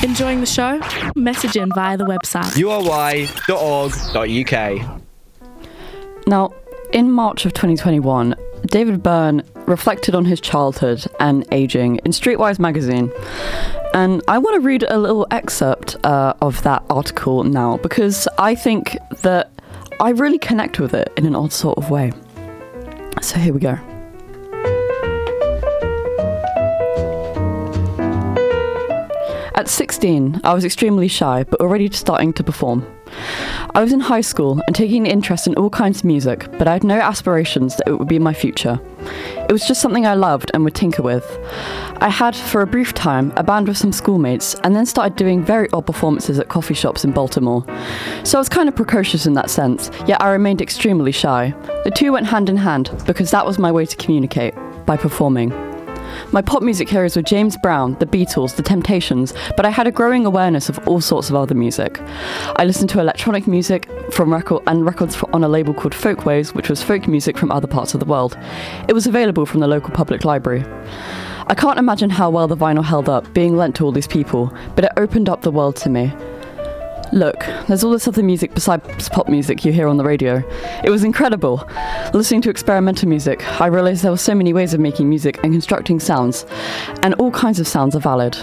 Enjoying the show? Message in via the website ury.org.uk. Now, in March of 2021, David Byrne reflected on his childhood and ageing in Streetwise magazine. And I want to read a little excerpt of that article now, because I think that I really connect with it in an odd sort of way. So here we go. At 16, I was extremely shy, but already starting to perform. I was in high school and taking an interest in all kinds of music, but I had no aspirations that it would be my future. It was just something I loved and would tinker with. I had, for a brief time, a band with some schoolmates, and then started doing very odd performances at coffee shops in Baltimore. So I was kind of precocious in that sense, yet I remained extremely shy. The two went hand in hand, because that was my way to communicate, by performing. My pop music heroes were James Brown, The Beatles, The Temptations, but I had a growing awareness of all sorts of other music. I listened to electronic music records on a label called Folkways, which was folk music from other parts of the world. It was available from the local public library. I can't imagine how well the vinyl held up, being lent to all these people, but it opened up the world to me. Look, there's all this other music besides pop music you hear on the radio. It was incredible. Listening to experimental music, I realised there were so many ways of making music and constructing sounds, and all kinds of sounds are valid.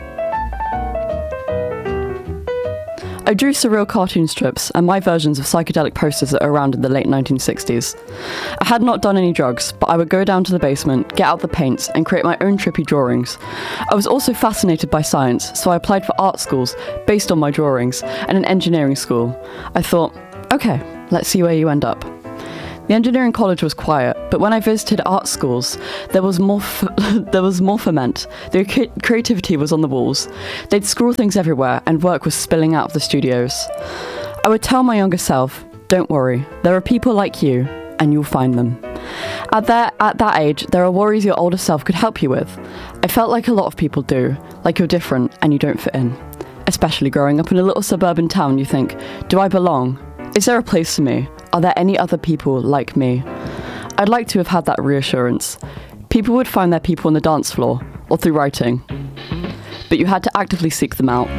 I drew surreal cartoon strips and my versions of psychedelic posters that were around in the late 1960s. I had not done any drugs, but I would go down to the basement, get out the paints, and create my own trippy drawings. I was also fascinated by science, so I applied for art schools based on my drawings and an engineering school. I thought, okay, let's see where you end up. The engineering college was quiet, but when I visited art schools, there was more ferment. The creativity was on the walls. They'd scrawl things everywhere, and work was spilling out of the studios. I would tell my younger self, don't worry, there are people like you, and you'll find them. At that age, there are worries your older self could help you with. I felt like a lot of people do, like you're different and you don't fit in. Especially growing up in a little suburban town, you think, do I belong? Is there a place for me? Are there any other people like me? I'd like to have had that reassurance. People would find their people on the dance floor, or through writing. But you had to actively seek them out.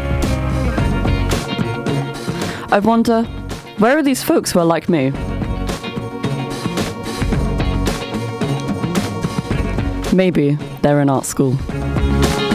I wonder, where are these folks who are like me? Maybe they're in art school.